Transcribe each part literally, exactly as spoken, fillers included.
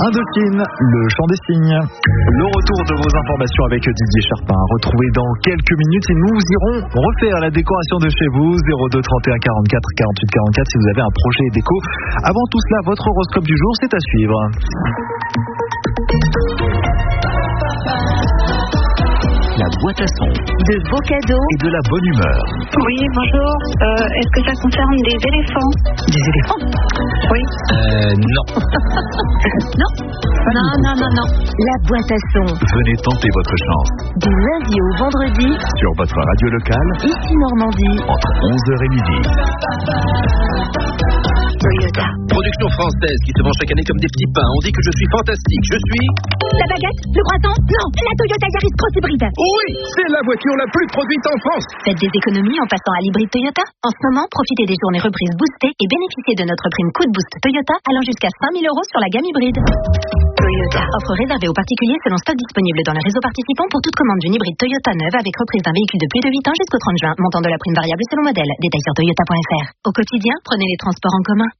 Indochine, le chant des cygnes. Le retour de vos informations avec Didier Charpin. Retrouvez dans quelques minutes et nous irons refaire la décoration de chez vous. zéro deux trente et un quarante-quatre quarante-huit quarante-quatre si vous avez un projet déco. Avant tout cela, votre horoscope du jour, c'est à suivre. La boîte à son, de beaux cadeaux et de la bonne humeur. Oui, bonjour. Euh, est-ce que ça concerne des éléphants? Des éléphants? Oui. Euh, non. Non. Non, non, non, non. La boîte à son. Venez tenter votre chance. Du lundi au vendredi. Sur votre radio locale. Ici Normandie. Entre onze heures et midi. Toyota. Production française qui se vend chaque année comme des petits pains. On dit que je suis fantastique. Je suis... La baguette? Le croissant? Non. La Toyota Yaris Cross Hybride. Oui, c'est la voiture la plus produite en France. Faites des économies en passant à l'hybride Toyota. En ce moment, profitez des journées reprises boostées et bénéficiez de notre prime coup de boost Toyota allant jusqu'à cinq mille euros sur la gamme hybride. Toyota. Offre réservée aux particuliers selon stock disponible dans les réseaux participants pour toute commande d'une hybride Toyota neuve avec reprise d'un véhicule de plus de huit ans jusqu'au trente juin. Montant de la prime variable selon modèle. Détail sur toyota point f r. Au quotidien, prenez les transports en commun.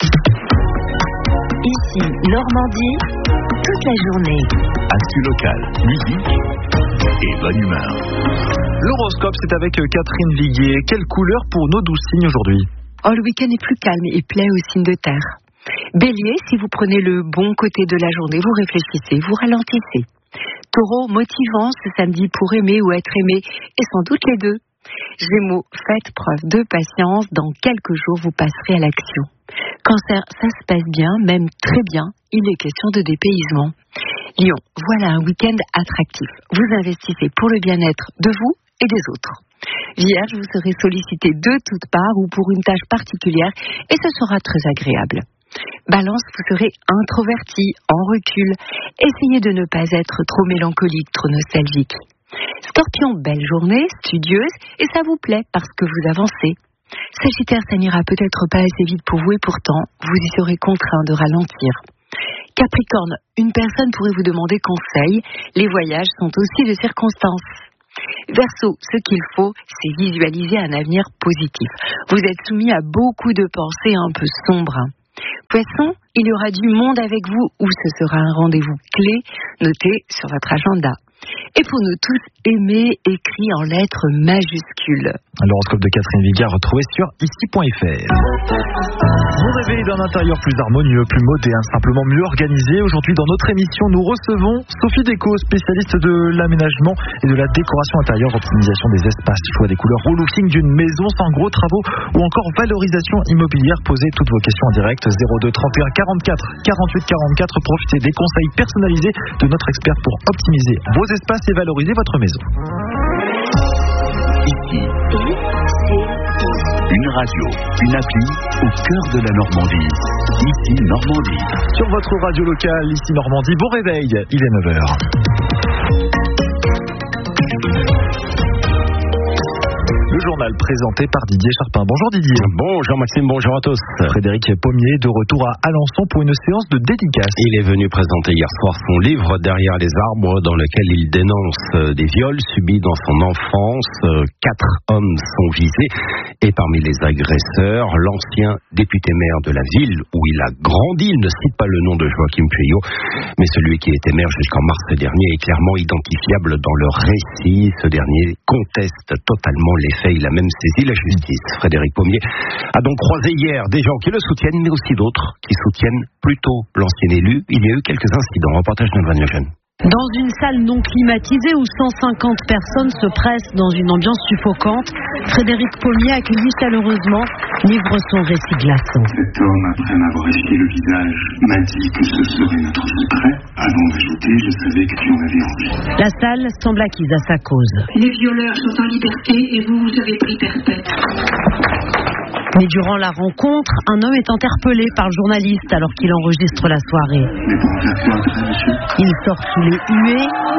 Ici, Normandie, toute la journée. Actu local, musique et bonne humeur. L'horoscope, c'est avec Catherine Viguier. Quelle couleur pour nos douze signes aujourd'hui? Oh, le week-end est plus calme et plaît aux signes de terre. Bélier, si vous prenez le bon côté de la journée, vous réfléchissez, vous ralentissez. Taureau, motivant ce samedi pour aimer ou être aimé, et sans doute les deux. Gémeaux, faites preuve de patience, dans quelques jours vous passerez à l'action. Cancer, ça se passe bien, même très bien, il est question de dépaysement. Lion, voilà un week-end attractif. Vous investissez pour le bien-être de vous et des autres. Vierge, vous serez sollicité de toutes parts ou pour une tâche particulière et ce sera très agréable. Balance, vous serez introverti, en recul. Essayez de ne pas être trop mélancolique, trop nostalgique. Scorpion, belle journée, studieuse, et ça vous plaît parce que vous avancez. Sagittaire, ça n'ira peut-être pas assez vite pour vous et pourtant, vous y serez contraint de ralentir. Capricorne, une personne pourrait vous demander conseil, les voyages sont aussi de circonstances. Verseau, ce qu'il faut, c'est visualiser un avenir positif. Vous êtes soumis à beaucoup de pensées un peu sombres. Poisson, il y aura du monde avec vous ou ce sera un rendez-vous clé noté sur votre agenda. Et pour nous tous, aimer écrit en lettres majuscules. L'horoscope de Catherine Viguier retrouvé sur ici point f r. Vous rêvez d'un intérieur plus harmonieux, plus moderne, simplement mieux organisé. Aujourd'hui, dans notre émission, nous recevons Sophie Déco, spécialiste de l'aménagement et de la décoration intérieure, optimisation des espaces, choix des couleurs, relooking d'une maison sans gros travaux ou encore valorisation immobilière. Posez toutes vos questions en direct. zéro deux trente et un quarante-quatre quarante-huit quarante-quatre. Profitez des conseils personnalisés de notre expert pour optimiser vos espaces et valoriser votre maison. Ici, une radio, une appli au cœur de la Normandie. Ici Normandie. Sur votre radio locale, ici Normandie, bon réveil, il est neuf heures. Le journal présenté par Didier Charpin. Bonjour Didier. Bonjour Maxime, bonjour à tous. Frédéric Pommier de retour à Alençon pour une séance de dédicace. Il est venu présenter hier soir son livre Derrière les arbres dans lequel il dénonce des viols subis dans son enfance. Quatre hommes sont visés et parmi les agresseurs, l'ancien député-maire de la ville où il a grandi, il ne cite pas le nom de Joachim Pueyo, mais celui qui était maire jusqu'en mars dernier est clairement identifiable dans le récit. Ce dernier conteste totalement les faits. Il a même saisi la justice. Frédéric Pommier a donc croisé hier des gens qui le soutiennent, mais aussi d'autres qui soutiennent plutôt l'ancien élu. Il y a eu quelques incidents. Reportage de Van Lejeune. Dans une salle non climatisée où cent cinquante personnes se pressent dans une ambiance suffocante, Frédéric Pommier, accueilli chaleureusement, livre son récit glaçant. Cet homme, après m'avoir essuyé le visage, m'a dit que ce serait notre secret. Avant d'ajouter, je savais que tu en avais envie. La salle semble acquise à sa cause. Les violeurs sont en liberté et vous, vous avez pris perpète. Mais durant la rencontre, un homme est interpellé par le journaliste alors qu'il enregistre la soirée. Mais pour faire quoi, monsieur ? Il sort sous les huées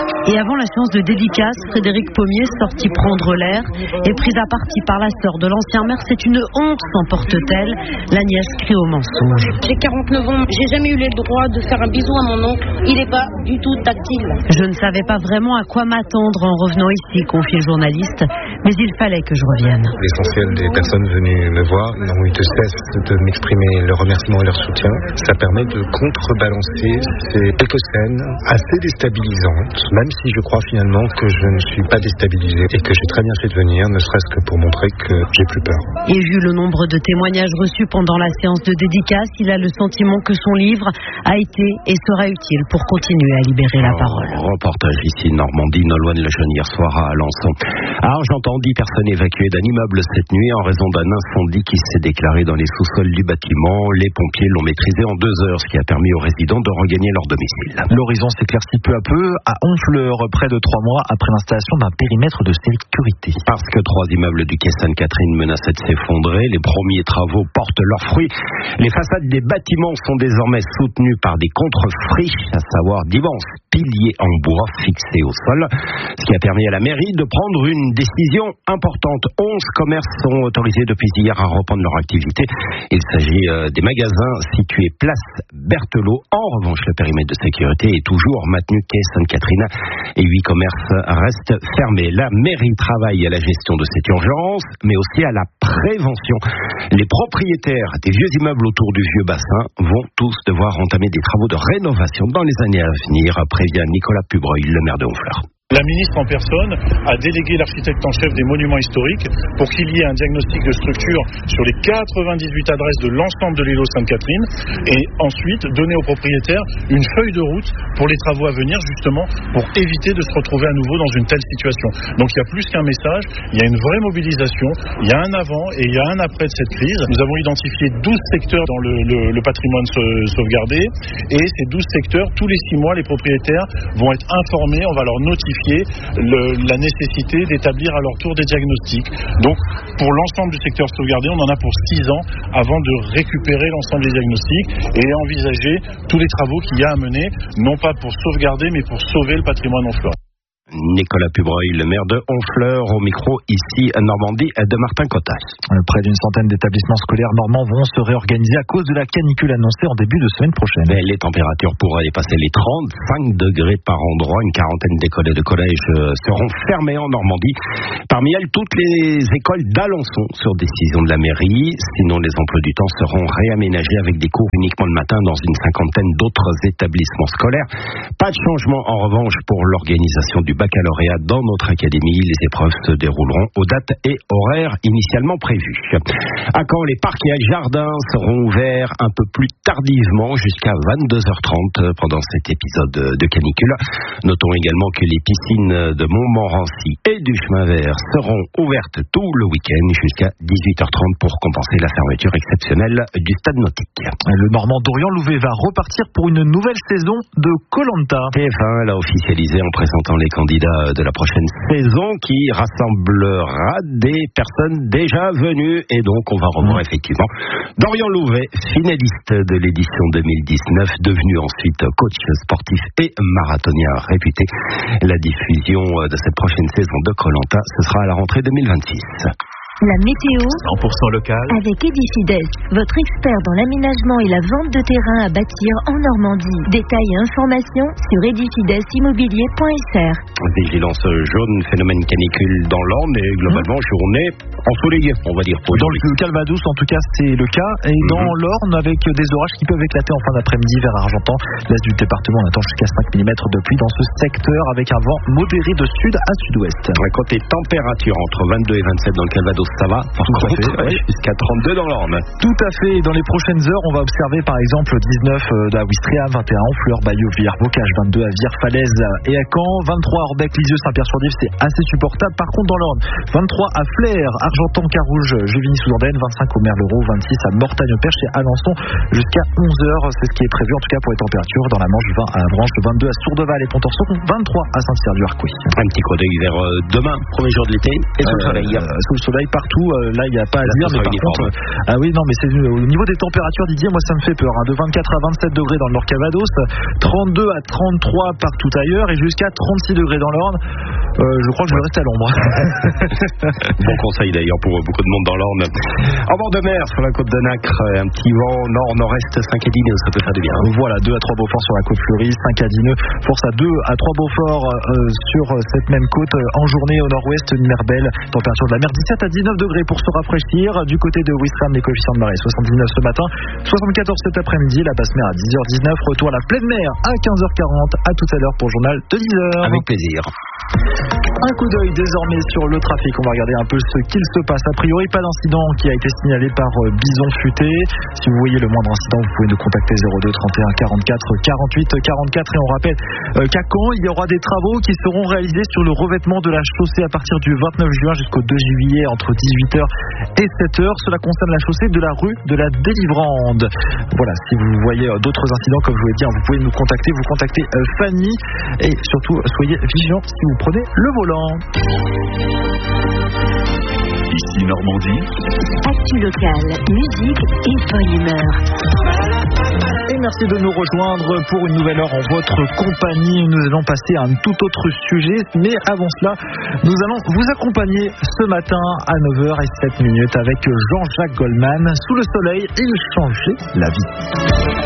Et avant la séance de dédicace, Frédéric Pommier, sorti prendre l'air, est prise à partie par la sœur de l'ancien maire. C'est une honte, s'emporte-t-elle. La nièce crie au mensonge. J'ai quarante-neuf ans, j'ai jamais eu le droit de faire un bisou à mon oncle. Il n'est pas du tout tactile. Je ne savais pas vraiment à quoi m'attendre en revenant ici, confie le journaliste, mais il fallait que je revienne. L'essentiel des personnes venues me voir n'ont eu de cesse de m'exprimer leur remerciement et leur soutien. Ça permet de contrebalancer ces quelques scènes assez déstabilisantes, même si je crois finalement que je ne suis pas déstabilisé et que j'ai très bien fait de venir, ne serait-ce que pour montrer que j'ai plus peur. Et vu le nombre de témoignages reçus pendant la séance de dédicace, il a le sentiment que son livre a été et sera utile pour continuer à libérer la parole. Reportage ici Normandie, Nolwenn Lejeune hier soir à Alençon. À Argentan, dix personnes évacuées d'un immeuble cette nuit en raison d'un incendie qui s'est déclaré dans les sous-sols du bâtiment. Les pompiers l'ont maîtrisé en deux heures, ce qui a permis aux résidents de regagner leur domicile. L'horizon s'éclaircit peu à peu à Honfleur, près de trois mois après l'installation d'un périmètre de sécurité. Parce que trois immeubles du quai Sainte-Catherine menaçaient de s'effondrer, les premiers travaux portent leurs fruits. Les façades des bâtiments sont désormais soutenues par des contre-friches, à savoir d'immenses piliers en bois fixés au sol, ce qui a permis à la mairie de prendre une décision importante. onze commerces sont autorisés depuis hier à reprendre leur activité. Il s'agit euh, des magasins situés place Berthelot. En revanche, le périmètre de sécurité est toujours maintenu quai Sainte-Catherine et huit commerces restent fermés. La mairie travaille à la gestion de cette urgence, mais aussi à la prévention. Les propriétaires des vieux immeubles autour du vieux bassin vont tous devoir entamer des travaux de rénovation dans les années à venir, prévient Nicolas Pubreuil, le maire de Honfleur. La ministre en personne a délégué l'architecte en chef des monuments historiques pour qu'il y ait un diagnostic de structure sur les quatre-vingt-dix-huit adresses de l'ensemble de l'îlot Sainte-Catherine et ensuite donner aux propriétaires une feuille de route pour les travaux à venir, justement pour éviter de se retrouver à nouveau dans une telle situation. Donc il y a plus qu'un message, il y a une vraie mobilisation, il y a un avant et il y a un après de cette crise. Nous avons identifié douze secteurs dans le, le, le patrimoine sauvegardé et ces douze secteurs, tous les six mois, les propriétaires vont être informés, on va leur notifier Le, la nécessité d'établir à leur tour des diagnostics. Donc, pour l'ensemble du secteur sauvegardé, on en a pour six ans avant de récupérer l'ensemble des diagnostics et envisager tous les travaux qu'il y a à mener, non pas pour sauvegarder, mais pour sauver le patrimoine honfleur. Nicolas Pubreuil, le maire de Honfleur, au micro ici à Normandie de Martin Cotas. Près d'une centaine d'établissements scolaires normands vont se réorganiser à cause de la canicule annoncée en début de semaine prochaine. Mais les températures pourraient dépasser les trente-cinq degrés par endroit. Une quarantaine d'écoles et de collèges seront fermées en Normandie. Parmi elles, toutes les écoles d'Alençon sur décision de la mairie. Sinon, les emplois du temps seront réaménagés avec des cours uniquement le matin dans une cinquantaine d'autres établissements scolaires. Pas de changement en revanche pour l'organisation du baccalauréat dans notre académie. Les épreuves se dérouleront aux dates et horaires initialement prévus. À Caen, les parcs et jardins seront ouverts un peu plus tardivement, jusqu'à vingt-deux heures trente pendant cet épisode de canicule. Notons également que les piscines de Montmorency et du Chemin Vert seront ouvertes tout le week-end jusqu'à dix-huit heures trente pour compenser la fermeture exceptionnelle du stade nautique. Le Normand Dorian Louvet va repartir pour une nouvelle saison de Koh Lanta. T F un l'a officialisé en présentant les candidats de la prochaine saison qui rassemblera des personnes déjà venues et donc on va revoir effectivement Dorian Louvet, finaliste de l'édition deux mille dix-neuf, devenu ensuite coach sportif et marathonien réputé. La diffusion de cette prochaine saison de Koh Lanta, ce sera à la rentrée deux mille vingt-six. La météo cent pour cent local avec Edifides, votre expert dans l'aménagement et la vente de terrain à bâtir en Normandie. Détails et informations sur edifides immobilier point f r. Vigilance jaune, phénomène canicule dans l'Orne et globalement mmh. journée ensoleillée, on va dire. Dans le Calvados, en tout cas, c'est le cas. Et mmh. dans l'Orne, avec des orages qui peuvent éclater en fin d'après-midi vers Argentan. L'est du département, on attend jusqu'à cinq millimètres de pluie dans ce secteur avec un vent modéré de sud à sud-ouest. Côté température, entre vingt-deux et vingt-sept dans le Calvados, ça va, par tout contre, à fait, ouais. jusqu'à trente-deux dans l'Orne. Tout à fait. Dans les prochaines heures, on va observer par exemple dix-neuf à Ouistreham, vingt et un à Honfleur, Bayeux, Villers-Bocage, vingt-deux à Vire, Falaise et à Caen, vingt-trois à Orbec, Lisieux, Saint-Pierre-sur-Dive, c'est assez supportable. Par contre, dans l'Orne, vingt-trois à Flers, Argentan, Carouge, Juvigny-sous-Andaine, vingt-cinq au Merleroux, vingt-six à Mortagne-Perche et Alençon, jusqu'à onze heures. C'est ce qui est prévu en tout cas pour les températures. Dans la Manche, vingt à Avranches, vingt-deux à Sourdeval et Pontorson, vingt-trois à Saint-Cyr-du-Harcouët. Un petit coup d'œil vers euh, demain, premier jour de l'été, et sous le soleil. Euh, sous le soleil, partout. Euh, là, il n'y a pas à là, dire, mais par contre, euh, ah oui, non, mais c'est au niveau des températures, Didier, moi ça me fait peur. Hein, de vingt-quatre à vingt-sept degrés dans le Nord-Calvados, trente-deux à trente-trois partout ailleurs, et jusqu'à trente-six degrés dans l'Orne. Euh, je crois que je vais rester à l'ombre. Bon conseil d'ailleurs pour beaucoup de monde dans l'Orne. En bord de mer, sur la côte de Nacre, un petit vent nord-nord-est, Saint-Cadineux, ça peut faire du bien. Voilà, deux à trois Beaufort sur la côte fleurie, Saint-Cadineux, force à deux à trois Beaufort euh, sur cette même côte euh, en journée au nord-ouest, une mer belle, température de la mer dix-sept à dix-neuf degrés pour se rafraîchir. Du côté de Ouistreham, les coefficients de marée soixante-dix-neuf ce matin, soixante-quatorze cet après-midi, la basse mer à dix heures dix-neuf, retour à la pleine mer à quinze heures quarante. À tout à l'heure pour le journal de dix heures. Avec plaisir. Un coup d'œil désormais sur le trafic. On va regarder un peu ce qu'il se passe. A priori, pas d'incident qui a été signalé par Bison Futé. Si vous voyez le moindre incident, vous pouvez nous contacter zéro deux trente et un quarante-quatre quarante-huit quarante-quatre. Et on rappelle qu'à Caen, il y aura des travaux qui seront réalisés sur le revêtement de la chaussée à partir du vingt-neuf juin jusqu'au deux juillet entre dix-huit heures et sept heures. Cela concerne la chaussée de la rue de la Délivrande. Voilà, si vous voyez d'autres incidents, comme je vous l'ai dit, vous pouvez nous contacter. Vous contactez Fanny et surtout, soyez vigilants si vous prenez le volant. Ici Normandie. Actu locale, musique et bonne humeur. Et merci de nous rejoindre pour une nouvelle heure en votre compagnie. Nous allons passer à un tout autre sujet, mais avant cela, nous allons vous accompagner ce matin à neuf heures zéro sept avec Jean-Jacques Goldman. Sous le soleil, il changeait la vie.